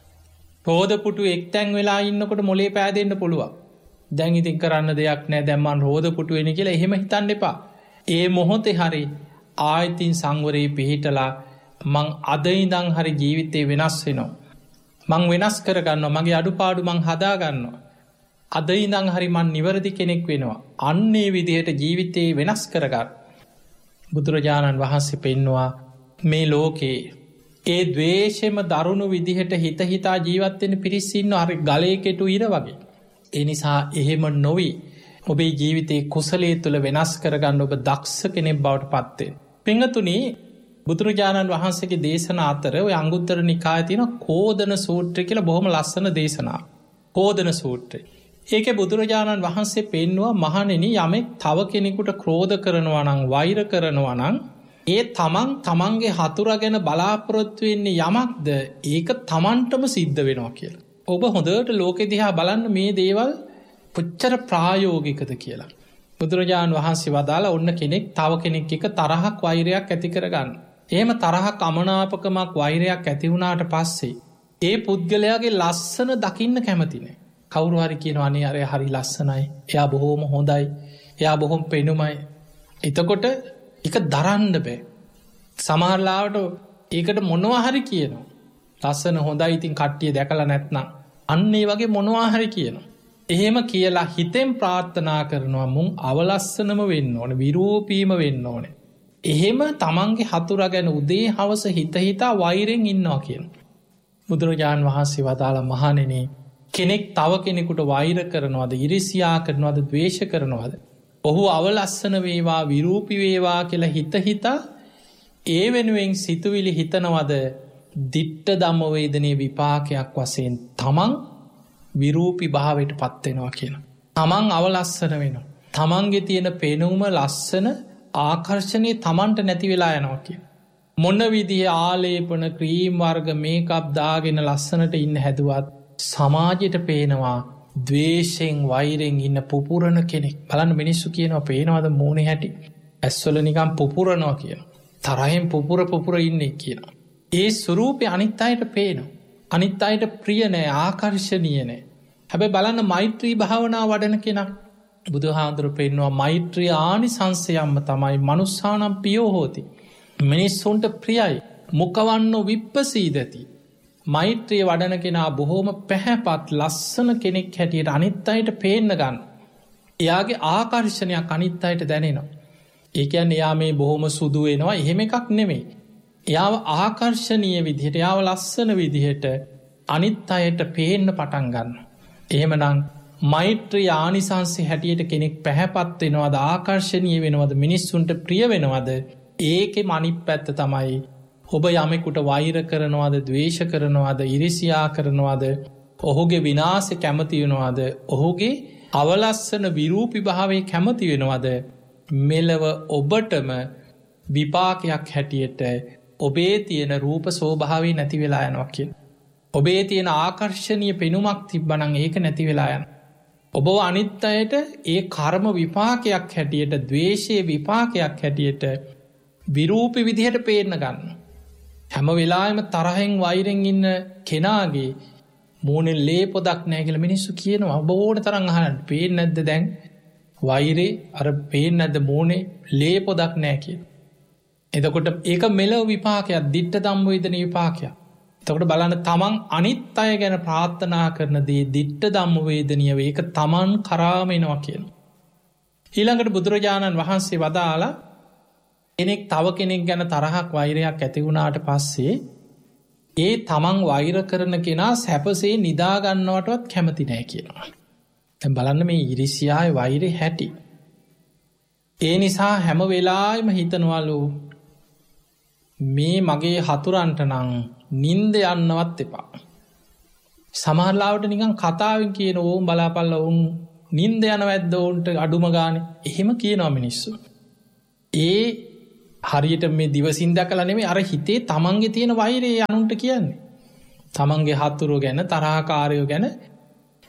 රෝදපුටු එක්තැන් වෙලා ඉන්නකොට මොලේ පෑදෙන්න පුළුවන්. දැන් ඉතින් කරන්න දෙයක් නෑ දැන් මං රෝදපුටු වෙන කියලා එහෙම හිතන්න එපා. ඒ මොහොතේ හරි ආයතින් සංවරේ පිහිටලා මං අද ඉඳන් හරි ජීවිතේ වෙනස් වෙනවා. මං වෙනස් කරගන්නවා මගේ අඩුපාඩු මං හදාගන්නවා. අද ඉඳන් හරි මං නිවැරදි කෙනෙක් වෙනවා. අන්නේ විදිහට ජීවිතේ වෙනස් කරගන්න. බුදුරජාණන් වහන්සේ පෙන්නවා මේ ලෝකේ ඒ ද්වේෂෙම දරුණු විදිහට හිත හිතා ජීවත් වෙන පිරිස් ඉන්නවා හරි ගලේ කෙටු ඉර වගේ. ඒ නිසා එහෙම නොවි ඔබේ ජීවිතේ කුසලයේ තුල වෙනස් කරගන්න ඔබ දක්ෂ කෙනෙක් බවට පත් වෙන්න. පින්වතුනි බුදුරජාණන් වහන්සේගේ දේශනා අතර ඔය අංගුත්තර නිකායේ තියෙන කෝදන සූත්‍රය කියලා බොහොම ලස්සන දේශනාවක්. කෝදන සූත්‍රය. ඒකේ බුදුරජාණන් වහන්සේ පෙන්නවා මහණෙනි යමෙක් තව කෙනෙකුට ක්‍රෝධ කරනවා නම් වෛර කරනවා නම් ඒ තමන් තමන්ගේ හතුරා ගැන බලාපොරොත්තු වෙන්නේ යමක්ද ඒක තමන්ටම සිද්ධ වෙනවා කියලා. ඔබ හොඳට ලෝකෙ දිහා බලන්න මේ දේවල් කොච්චර ප්‍රායෝගිකද කියලා. බුදුරජාණන් වහන්සේ වදාලා ඔන්න කෙනෙක් තව කෙනෙක් එක තරහක් වෛරයක් ඇති කරගන්න. එහෙම තරහක් අමනාපකමක් වෛරයක් ඇති වුණාට පස්සේ ඒ පුද්ගලයාගේ ලස්සන දකින්න කැමති නැහැ. කවුරු හරි කියනවා අනේ අර හරි ලස්සනයි. එයා බොහොම හොඳයි. එයා බොහොම පෙනුමයි. එතකොට ඒක දරන්න බෑ. සමහර ලාවට ඒකට මොනවා හරි කියනවා. ලස්සන හොඳයි ඉතින් කට්ටිය දැකලා නැත්නම් අන්න ඒ වගේ මොනවා හරි කියනවා. එහෙම කියලා හිතෙන් ප්‍රාර්ථනා කරනවා මුන් අවලස්සනම වෙන්න ඕනේ, විරූපීම වෙන්න ඕනේ. එහෙම තමන්ගේ හතුරා ගැන උදේ හවස හිත හිතා වෛරෙන් ඉන්නවා කියන. බුදුරජාන් වහන්සේ වදාලා මහණෙනි කෙනෙක් තව කෙනෙකුට වෛර කරනවද, ඉරිසියා කරනවද, ද්වේෂ කරනවද? ඔහු අවලස්සන වේවා, විරූපී වේවා කියලා හිත හිතා ඒ වෙනුවෙන් සිතුවිලි හිතනවද? දිට්ඨ ධම්ම වේදනේ විපාකයක් වශයෙන් තමන් විරූපී භාවයට පත් වෙනවා කියන. තමන් අවලස්සන වෙනවා. තමන්ගේ තියෙන පෙනුම ලස්සන ආකර්ෂණීය තමන්ට නැති වෙලා යනවා කියන. මොන විදිහේ ආලේපන ක්‍රීම් වර්ග මේකප් දාගෙන ලස්සනට ඉන්න හැදුවත් සමාජයට පේනවා ද්වේෂෙන් වෛරෙන් ඉන්න පුපුරන කෙනෙක්. බලන්න මිනිස්සු කියනවා පේනවද මූණේ හැටි? ඇස්වල නිකන් පුපුරනවා කියනවා. තරහෙන් පුපුර පුපුර ඉන්නේ කියනවා. ඒ ස්වරූපේ අනිත් අයට පේනවා. අනිත් අයට ප්‍රිය නෑ, ආකර්ෂණීය නෑ. හැබැයි බලන්න මෛත්‍රී භාවනාව වඩන කෙනා බුදුහාඳුරු පෙන්නවා මෛත්‍රී ආනිසංසයම්ම තමයි මනුස්සානම් පියෝ හෝති. මිනිස්සුන්ට ප්‍රියයි. මුකවන්නෝ විප්පසීදති. මෛත්‍රිය වඩන කෙනා බොහෝම පැහැපත් ලස්සන කෙනෙක් හැටියට අනිත් අයට පේන්න ගන්න. එයාගේ ආකර්ෂණයක් අනිත් අයට දැනෙනවා. ඒ කියන්නේ එයා මේ බොහොම සුදු වෙනවා එහෙම එකක් නෙමෙයි. එයාව ආකර්ශනීය විදිහට, එයාව ලස්සන විදිහට අනිත් අයට පේන්න පටන් ගන්න. එහෙමනම් මෛත්‍රී ආනිසංසය හැටියට කෙනෙක් පැහැපත් වෙනවද, ආකර්ශනීය වෙනවද, මිනිස්සුන්ට ප්‍රිය වෙනවද? ඒකේ අනිත් පැත්ත තමයි ඔබ යමෙකුට වෛර කරනවද, ද්වේෂ කරනවද, ඉරිසියා කරනවද, ඔහුගේ විනාශය කැමති වෙනවද, ඔහුගේ අවලස්සන විරූපී භාවයේ කැමති වෙනවද? මෙලව ඔබටම විපාකයක් හැටියට ඔබේ තියෙන රූප ස්වභාවය නැති වෙලා යනවා කියන. ඔබේ තියෙන ආකර්ෂණීය පෙනුමක් තිබ්බනම් ඒක නැති වෙලා යනවා. ඔබ අනිත් අයට ඒ කර්ම විපාකයක් හැටියට, ද්වේෂයේ විපාකයක් හැටියට විරූපී විදිහට පේන්න ගන්න. හැම වෙලාවෙම තරහෙන් වෛරෙන් ඉන්න කෙනාගේ මූණේ ලේ පොදක් නැහැ කියලා මිනිස්සු කියනවා. ඔබ ඕන තරම් අහන්න. පේන්නේ නැද්ද දැන්? වෛරේ අර පේන්නේ නැද්ද මූණේ ලේ පොදක් නැහැ කියලා. එතකොට ඒක මෙලොව විපාකයක්, දිට්ඨ ධම්ම වේදන විපාකයක්. එතකොට බලන්න තමන් අනිත් අය ගැන ප්‍රාර්ථනා කරන දේ දිට්ඨ ධම්ම වේදනීය වේ. ඒක තමන් කරාම එනවා කියනවා. ඊළඟට බුදුරජාණන් වහන්සේ වදාලා කෙනෙක් තව කෙනෙක් ගැන තරහක් වෛරයක් ඇති වුණාට පස්සේ ඒ තමන් වෛර කරන කෙනා සැපසේ නිදා ගන්නවටවත් කැමති නැහැ කියනවා. දැන් බලන්න මේ ඉරිසියාවේ වෛරේ හැටි. ඒ නිසා හැම වෙලාවෙම හිතනවලු මේ මගේ හතුරන්ට නම් නිින්ද යන්නවත් එපා. සමහර ලාවට නිකන් කතාවෙන් කියන ඕම් බලාපල්ලා උන් නිින්ද යනවැද්ද උන්ට අඩුම ගානේ. එහෙම කියනවා මිනිස්සු. ඒ හරියට මේ දිවසින් දැකලා නෙමෙයි අර හිතේ තමන්ගේ තියෙන වෛරය අනුන්ට කියන්නේ. තමන්ගේ හතුරු ගැන, තරහකාරයෝ ගැන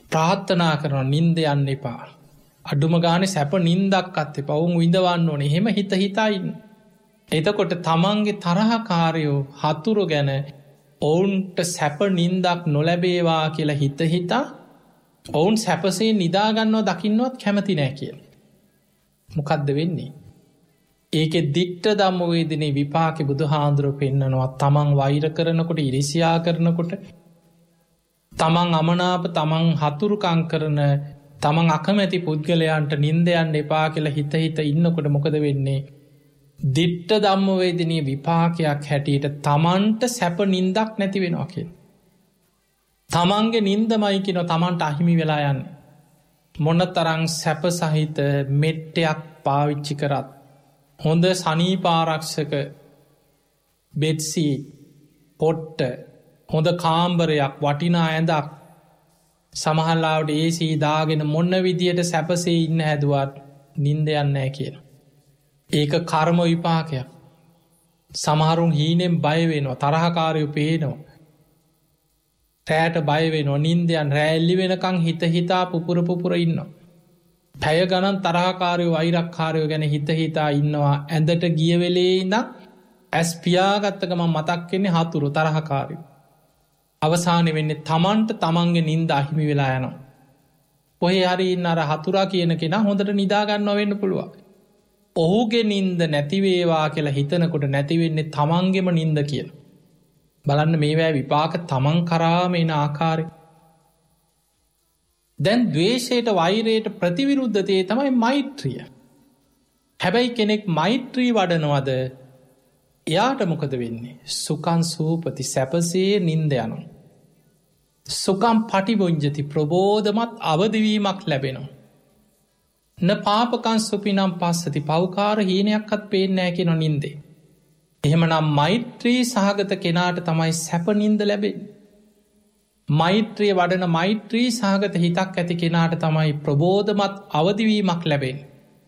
ප්‍රාර්ථනා කරන නින්ද යන්න එපා. අඩුම ගානේ සැප නින්දක් අත් එපා. වුන් විඳවන්න ඕනේ. එහෙම හිත හිතා ඉන්න. එතකොට තමන්ගේ තරහකාරයෝ හතුරු ගැන ඔවුන්ට සැප නින්දක් නොලැබේවා කියලා හිත හිතා ඔවුන් සැපසේ නිදාගන්නවා දකින්නවත් කැමති නෑ කියලා. මොකද්ද වෙන්නේ? ඒකෙ දිට්ඨ ධම්මවේදනේ විපාකේ බුදුහාඳුරෝ පෙන්නනවා. තමන් වෛර කරනකොට, ඉරිසියා කරනකොට, තමන් අමනාප, තමන් හතුරුකම් කරන, තමන් අකමැති පුද්ගලයන්ට නින්ද යන්න එපා කියලා හිත හිත ඉන්නකොට මොකද වෙන්නේ? දිට්ඨ ධම්මවේදනී විපාකයක් හැටියට තමන්ට සැප නින්දක් නැති වෙනවා කියලා. තමන්ගේ නින්දමයි කියනවා තමන්ට අහිමි වෙලා යන්නේ. මොනතරම් සැප සහිත මෙට්ටයක් පාවිච්චි කරත්, හොඳ සනීපාරක්ෂක බෙඩ්සීට්, පොට්ට, හොඳ කාම්බරයක්, වටිනා ඇඳක්, සමහරලාවට ඒසී දාගෙන මොන විදියට සැපසේ ඉන්න හැදුවත් නින්ද යන්නේ නැහැ කියලා. ඒක කර්ම විපාකයක්. සමහරුන් හීනෙන් බය වෙනවා, තරහකාරයෝ පේනවා. රැයට බය වෙනවා, නින්දයන් රෑ එල්ලි වෙනකන් හිත හිතා පුපුර පුපුර ඉන්නවා. පැය ගණන් තරහකාරයෝ වෛරක්කාරයෝ ගැන හිත හිතා ඉන්නවා. ඇඳට ගිය වෙලේ ඉඳන් ඇස් පියාගත්ත ගමන් මතක් වෙන්නේ හතුරු තරහකාරයෝ. අවසානයේ වෙන්නේ තමන්ට තමන්ගේ නින්ද අහිමි වෙලා යනවා. කොහේ හරි ඉන්න අර හතුරා කියන කෙනා හොඳට නිදා ගන්නවා වෙන්න පුළුවන්. ඔහුගේ නින්ද නැති වේවා කියලා හිතනකොට නැති වෙන්නේ තමන්ගේම නින්ද කියලා. බලන්න මේවැ විපාක තමන් කරාම එන ආකාරය. දැන් ද්වේෂයට, වෛරයට ප්‍රතිවිරුද්ධ දේ තමයි මෛත්‍රිය. හැබැයි කෙනෙක් මෛත්‍රී වඩනවද? එයාට මොකද වෙන්නේ? සුඛං සූපති, සැපසේ නින්ද යනවා. සුඛං පටිබොඤ්ජති, ප්‍රබෝධමත් අවදිවීමක් ලැබෙනවා. න පාපකං සුපිනම් පස්සති, පව්කාර හීනයක්වත් පේන්නේ නැහැ කියන නින්දේ. එහෙමනම් මෛත්‍රී සහගත කෙනාට තමයි සැප නින්ද ලැබෙන්නේ. මෛත්‍රිය වඩන, මෛත්‍රී සහගත හිතක් ඇති කෙනාට තමයි ප්‍රබෝධමත් අවදිවීමක් ලැබෙන්නේ.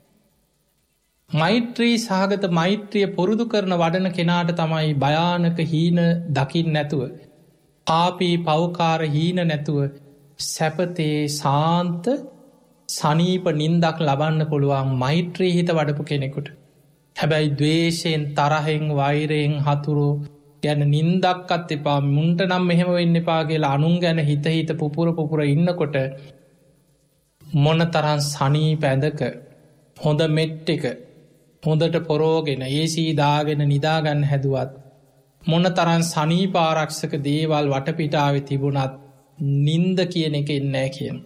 මෛත්‍රී සහගත මෛත්‍රිය පුරුදු කරන වඩන කෙනාට තමයි භයානක හීන දකින්න නැතුව, පාපී පව්කාර හීන නැතුව සැපතේ සාන්ත සනීප නින්දක් ලබන්න පුළුවන් මෛත්‍රී හිත වඩපු කෙනෙකුට. හැබැයි ද්වේෂයෙන්, තරහෙන්, වෛරයෙන් හතුරු ගැන නින්දක්වත් එපා, මුන්ට නම් මෙහෙම වෙන්න එපා කියලා අනුන් ගැන හිත හිත පුපුර පුපුර ඉන්නකොට මොන තරම් සනීප ඇඳක, හොඳ මෙට් එක හොඳට පොරෝගෙන ඒසී දාගෙන නිදාගන්න හැදුවත්, මොන තරම් සනීප ආරක්ෂක දේවල් වටපිටාවේ තිබුණත් නින්ද කියන එක එන්නේ නැහැ කියන.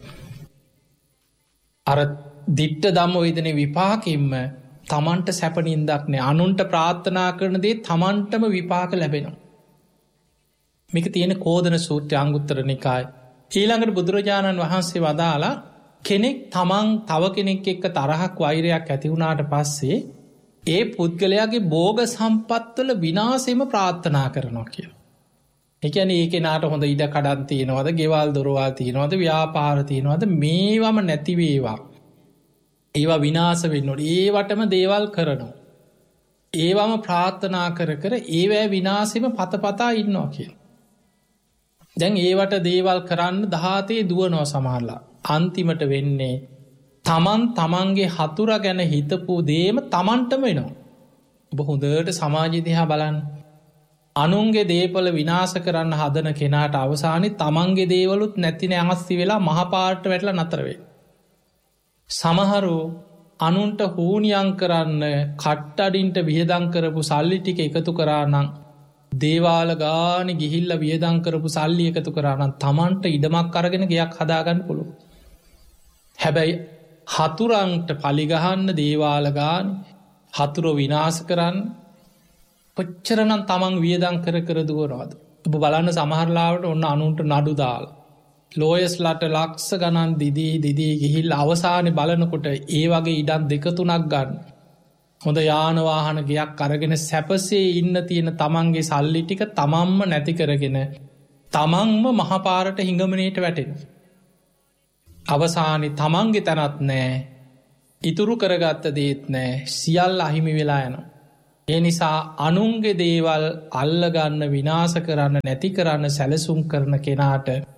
අර දිට්ඨ ධම්මවේදනේ විපාකෙින්ම තමන්ට සැප නින්දක් නෑ. අනුන්ට ප්‍රාර්ථනා කරන දේ තමන්ටම විපාක ලැබෙනවා. මේක තියෙන කෝදන සූත්‍රය අංගුත්තර නිකාය. ඊළඟට බුදුරජාණන් වහන්සේ වදාලා කෙනෙක් තමන් තව කෙනෙක් එක්ක තරහක් වෛරයක් ඇති වුණාට පස්සේ ඒ පුද්ගලයාගේ භෝග සම්පත්වල විනාශෙම ප්‍රාර්ථනා කරනවා කියලා. ඒ කියන්නේ ඒ කෙනාට හොඳ ඉඩ කඩන් තියෙනවද, ගෙවල් දොරවල් තියෙනවද, ව්‍යාපාර තියෙනවද, මේවම නැති වේවා. ඒවා විනාශ වෙන්න ඕනේ. ඒවටම දේවල් කරනවා. ඒවම ප්‍රාර්ථනා කර කර ඒවැ විනාශෙම පතපතා ඉන්නවා කියලා. දැන් ඒවට දේවල් කරන්න දහතේ දුවනවා සමහරලා. අන්තිමට වෙන්නේ තමන් තමන්ගේ හතුර ගැන හිතපු දේම තමන්ටම වෙනවා. ඔබ හොඳට සමාජය දිහා බලන්න. අනුන්ගේ දේපල විනාශ කරන්න හදන කෙනාට අවසානයේ තමන්ගේ දේවලුත් නැතින අමස්ති වෙලා මහපාරට වැටලා නතර වෙයි. සමහරු අනුන්ට හූනියම් කරන්න කට්ටඩින්ට වියදම් කරපු සල්ලි ටික එකතු කරා නම්, දේවාල ගානේ ගිහිල්ලා වියදම් කරපු සල්ලි එකතු කරා නම් තමන්ට ඉඩමක් අරගෙන ගයක් හදාගන්න පුළුවන්. හැබැයි හතුරන්ට පලිගහන්න දේවාල ගානේ හතුරු විනාශ කරන්න කොච්චරනම් තමන් වියදම් කර කර දුවනවද? ඔබ බලන්න සමහරලාවට ඔන්න අනුන්ට නඩු දාලා ලෝයස්ලට ලක්ෂ ගණන් දිදී දිදී ගිහිල් අවසානයේ බලනකොට ඒ වගේ ඉඩම් දෙක තුනක් ගන්න. හොඳ යානවාහන ගයක් අරගෙන සැපසේ ඉන්න තියෙන තමන්ගේ සල්ලි ටික තමන්ම නැති කරගෙන තමන්ම මහපාරට හිඟමනයට වැටෙන. අවසානයේ තමන්ගේ තැනත් නෑ, ඉතුරු කරගත්ත දේත් නෑ, සියල්ල අහිමි වෙලා යනවා. ඒ නිසා අනුන්ගේ දේවල් අල්ලගන්න, විනාශ කරන්න, නැති කරන්න සැලසුම් කරන කෙනාට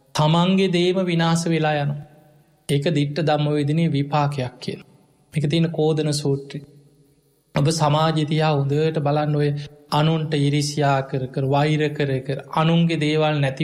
තමන්ගේ දේම විනාස වෙලා යනු. ඒක දිට්ට දම්ම වෙදිනේ විපාකයක් කියන. එක තියෙන කෝදන සූත්‍රී. ඔබ සමාජිතයා හොදට බලන්න ඔය අනුන්ට ඉරිසියා කර කර වෛර කර කර අනුන්ගේ දේවල් නැති